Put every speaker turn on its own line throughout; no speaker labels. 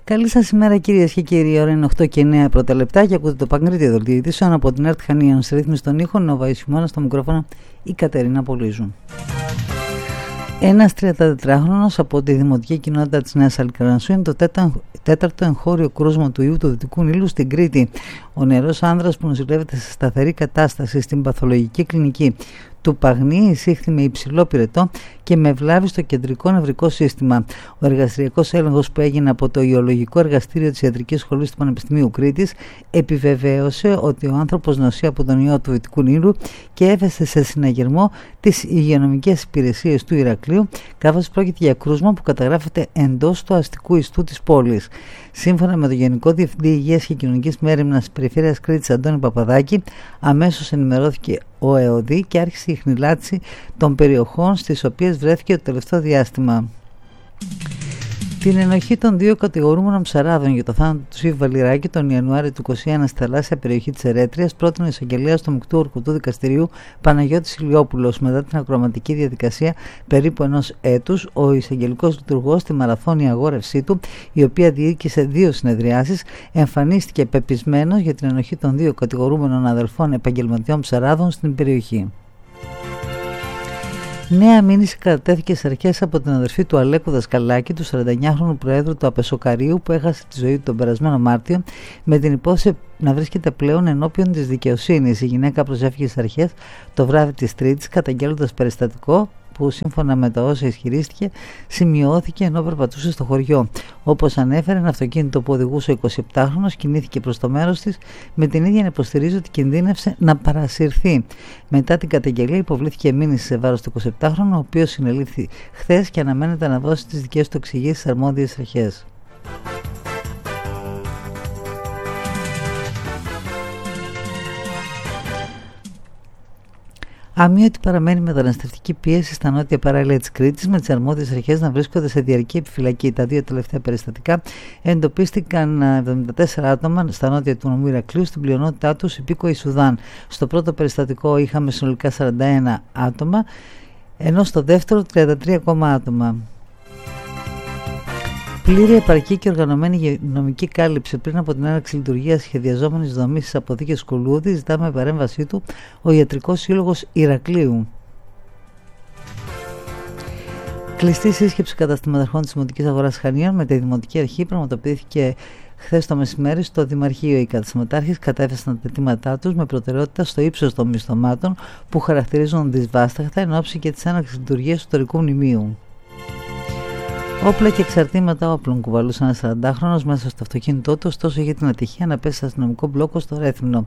Καλή σας ημέρα κυρίες και κύριοι. Η ώρα είναι 8 και 9 πρώτα λεπτά και ακούτε το Παγκρίτιο Δελτίο ειδήσεων από την ΕΡΤ Χανίων. Σε ρύθμιση των ήχων, ο Βαϊσιμώνας στο μικρόφωνο, η Κατερίνα Πολύζου. Ένας 34χρονος από τη δημοτική κοινότητα της Νέας Αλικαρνασσού είναι το τέταρτο εγχώριο κρούσμα του ιού του Δυτικού Νείλου στην Κρήτη. Ο νεαρός άνδρας που νοσηλεύεται σε σταθερή κατάσταση στην παθολογική κλινική του Παγνή εισήχθη με υψηλό πυρετό και με βλάβη στο κεντρικό νευρικό σύστημα. Ο εργαστηριακός έλεγχος που έγινε από το Ιολογικό Εργαστήριο της Ιατρικής Σχολής του Πανεπιστημίου Κρήτης επιβεβαίωσε ότι ο άνθρωπος νοσεί από τον ιό του Δυτικού Νείλου και έθεσε σε συναγερμό τις υγειονομικές υπηρεσίες του Ηρακλείου, καθώς πρόκειται για κρούσμα που καταγράφεται εντός του αστικού ιστού της πόλης. Σύμφωνα με τον Γενικό Διευθυντή Υγείας και Κοινωνικής Μέριμνας της Περιφέρειας Κρήτης Αντώνη Παπαδάκη, αμέσως ενημερώθηκε ο ΕΟΔΗ και άρχισε η χνηλάτιση των περιοχών στις οποίες βρέθηκε το τελευταίο διάστημα. Την ενοχή των δύο κατηγορούμενων ψαράδων για το θάνατο του Σίβ Βαλιράκη τον Ιανουάριο του 2021 στη θαλάσσια περιοχή της Ερέτριας πρότεινε ο εισαγγελέας του Μεικτού Ορκωτού Δικαστηρίου Παναγιώτης Ηλιόπουλος. Μετά την ακροαματική διαδικασία περίπου ενός έτους, ο εισαγγελικός λειτουργός στη μαραθώνια αγόρευσή του, η οποία διοίκησε 2 συνεδριάσεις, εμφανίστηκε πεπισμένος για την ενοχή των δύο κατηγορούμενων αδελφών επαγγελματιών ψαράδων στην περιοχή. Νέα μήνυση κατατέθηκε σε αρχές από την αδερφή του Αλέκου Δασκαλάκη, του 49χρονου Προέδρου του Απεσοκαρίου, που έχασε τη ζωή του τον περασμένο Μάρτιο, με την υπόθεση να βρίσκεται πλέον ενώπιον της δικαιοσύνης. Η γυναίκα προσέφηκε στις αρχές το βράδυ της Τρίτης, καταγγέλλοντας περιστατικό που σύμφωνα με τα όσα ισχυρίστηκε σημειώθηκε ενώ περπατούσε στο χωριό. Όπως ανέφερε, ένα αυτοκίνητο που οδηγούσε ο 27χρονος κινήθηκε προς το μέρος της, με την ίδια να υποστηρίζει ότι κινδύνευσε να παρασυρθεί. Μετά την καταγγελία υποβλήθηκε μήνυση σε βάρος του 27χρονου, ο οποίος συνελήφθη χθες και αναμένεται να δώσει τις δικές του εξηγήσεις στις αρμόδιες αρχές. Αμύωτη παραμένει μεταναστευτική πίεση στα νότια παράλια της Κρήτης, με τις αρμόδιες αρχές να βρίσκονται σε διαρκή επιφυλακή. Τα δύο τελευταία περιστατικά εντοπίστηκαν 74 άτομα στα νότια του νομού Ηρακλείου, στην πλειονότητά τους υπήκοοι Σουδάν. Στο πρώτο περιστατικό είχαμε συνολικά 41 άτομα, ενώ στο δεύτερο 33 ακόμα άτομα. Πλήρη, επαρκή και οργανωμένη υγειονομική κάλυψη πριν από την έναρξη λειτουργίας σχεδιαζόμενης δομής στις αποθήκες Κουλούδη, ζητά με παρέμβασή του ο Ιατρικός Σύλλογος Ηρακλείου. Κλειστή σύσκεψη καταστηματαρχών της Δημοτικής Αγοράς Χανίων με τη Δημοτική Αρχή πραγματοποιήθηκε χθες το μεσημέρι στο Δημαρχείο. Οι καταστηματάρχες κατέθεσαν τα αιτήματά τους με προτεραιότητα στο ύψος των μισθωμάτων που χαρακτηρίζουν δυσβάσταχτα εν ώψη και της έναρξης λειτουργίας του τορικού μνημείου. Όπλα και εξαρτήματα όπλων κουβαλούσαν ένα 40χρονος μέσα στο αυτοκίνητό του, ωστόσο είχε την ατυχία να πέσει σε αστυνομικό μπλόκο στο Ρέθυμνο.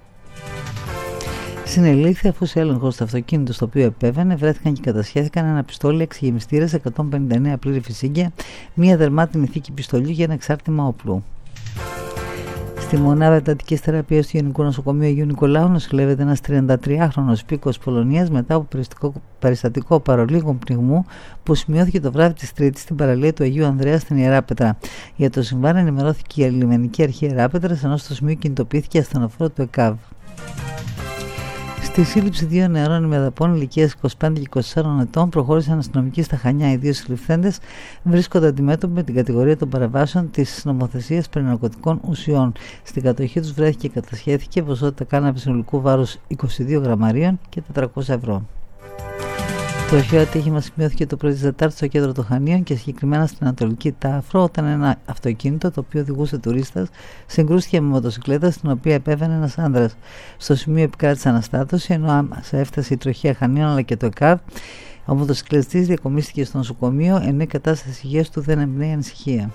Συνελήφθη αφού σε έλεγχο στο αυτοκίνητο στο οποίο επέβαινε βρέθηκαν και κατασχέθηκαν ένα πιστόλι, 6 γεμιστήρες, 159 πλήρη φυσίγγια, μία δερμάτινη θήκη πιστολιού και ένα εξάρτημα όπλου. Στη μονάδα εντατικής θεραπείας του Γενικού Νοσοκομείου Αγίου Νικολάου νοσηλεύεται ένας 33χρονος υπήκοος Πολωνίας μετά από περιστατικό παρολίγων πνιγμού που σημειώθηκε το βράδυ της Τρίτης στην παραλία του Αγίου Ανδρέα στην Ιεράπετρα. Για το συμβάν ενημερώθηκε η Λιμενική Αρχή Ιεράπετρας, ενώ στο σημείο κινητοποιήθηκε ασθενοφόρο του ΕΚΑΒ. Στη σύλληψη 2 νεαρών ημεδαπών ηλικίας 25 και 24 ετών προχώρησαν αστυνομικοί στα Χανιά. Οι δύο συλληφθέντες βρίσκονται αντιμέτωποι με την κατηγορία των παραβάσεων της νομοθεσίας περί ναρκωτικών ουσιών. Στην κατοχή τους βρέθηκε και κατασχέθηκε ποσότητα κάναβης συνολικού βάρους 22 γραμμαρίων και 400 ευρώ. Το αρχαίο ατύχημα σημειώθηκε το πρωί της Δετάρτης στο κέντρο των Χανίων και συγκεκριμένα στην Ανατολική Τάφρο, όταν ένα αυτοκίνητο το οποίο οδηγούσε τουρίστας συγκρούστηκε με μοτοσυκλέτα στην οποία επέβαινε ένας άνδρας. Στο σημείο επικράτησε αναστάτωση, ενώ άμεσα έφτασε η τροχέα Χανίων αλλά και το ΕΚΑΒ. Ο μοτοσυκλετιστής διακομίστηκε στο νοσοκομείο, ενώ η κατάσταση υγείας του δεν εμπνέει ανησυχία.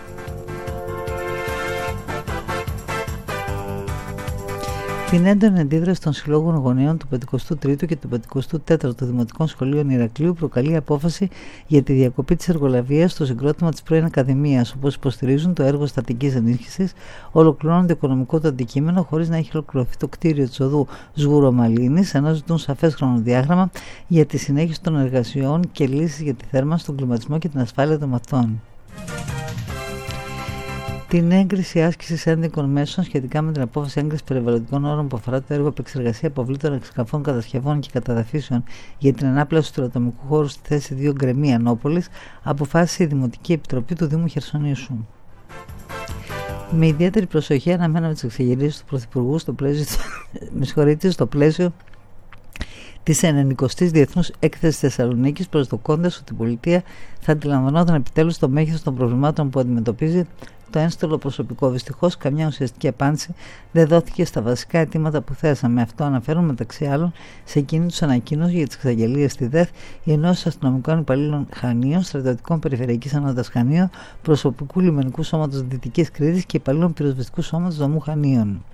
Την έντονη αντίδραση των συλλόγων γονέων του 53ου και του 54ου Δημοτικών Σχολείων Ηρακλείου προκαλεί απόφαση για τη διακοπή της εργολαβίας στο συγκρότημα της πρώην Ακαδημίας. Όπως υποστηρίζουν, το έργο στατικής ενίσχυσης ολοκληρώνει το οικονομικό του αντικείμενο χωρίς να έχει ολοκληρωθεί το κτίριο της οδού Σγούρο-Μαλίνης, ενώ ζητούν σαφές χρονοδιάγραμμα για τη συνέχιση των εργασιών και λύσεις για τη θέρμανση, τον κλιματισμό και την ασφάλεια των μαθητών. Την έγκριση άσκησης ένδικων μέσων σχετικά με την απόφαση έγκρισης περιβαλλοντικών όρων που αφορά το έργο επεξεργασία αποβλήτων εξκαφών, κατασκευών και καταδαφίσεων για την ανάπλαση του ατομικού χώρου στη θέση 2 Γκρεμία Νόπολης, αποφάσισε η Δημοτική Επιτροπή του Δήμου Χερσονήσου. Με ιδιαίτερη προσοχή αναμένουμε τις εξεγερίες του Πρωθυπουργού στο πλαίσιο της 90ης Διεθνούς Έκθεσης Θεσσαλονίκης, προσδοκώντας ότι η πολιτεία θα αντιλαμβανόταν επιτέλους το μέγεθος των προβλημάτων που αντιμετωπίζει το ένστολο προσωπικό. Δυστυχώς, καμιά ουσιαστική απάντηση δεν δόθηκε στα βασικά αιτήματα που θέσαμε. Αυτό αναφέρουν μεταξύ άλλων σε εκείνη τους ανακοίνωση για τις εξαγγελίες στη ΔΕΘ, οι ενώσεις αστυνομικών υπαλλήλων Χανίων, στρατιωτικών περιφερειακής ανώτατας Χανίων, προσωπικού λιμενικού σώματος Δυτικής Κρήτης και υπαλλήλων πυροσβεστικού σώματος Δομού Χανίων.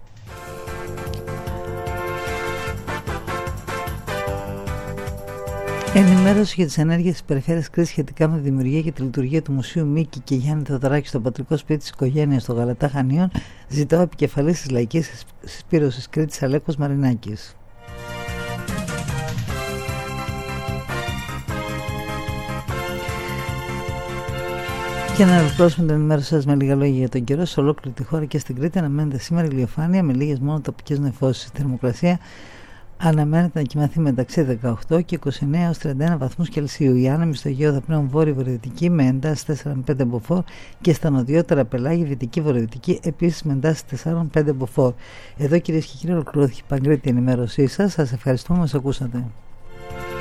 Ενημέρωση για τις ενέργειες της Περιφέρειας Κρήτης σχετικά με τη δημιουργία και τη λειτουργία του Μουσείου Μίκη και Γιάννη Θεοδωράκη στο πατρικό σπίτι της οικογένειας στο Γαλατά Χανίων, ζητάω επικεφαλής της Λαϊκής Συσπήρωσης Κρήτης Αλέκος Μαρινάκης. Και να ολοκληρώσουμε την ενημέρωση σας με λίγα λόγια για τον καιρό. Σε ολόκληρη τη χώρα και στην Κρήτη αναμένεται σήμερα ηλιοφάνεια με λίγες μόνο τοπικές νεφώσεις. Η θερμοκρασία αναμένεται να κοιμαθεί μεταξύ 18 και 29 έως 31 βαθμούς Κελσίου. Οι άνεμοι στο Αιγαίο θα πνέουν βόρειο-βορειοδυτική με εντάσεις 4-5 μποφόρ και στα νοτιότερα πελάγια δυτική-βορειοδυτική επίσης με εντάσεις 4-5 μποφόρ. Εδώ κυρίες και κύριοι ολοκληρώθηκε η Παγκρίτικη ενημέρωσή σας. Σας ευχαριστούμε που μας ακούσατε.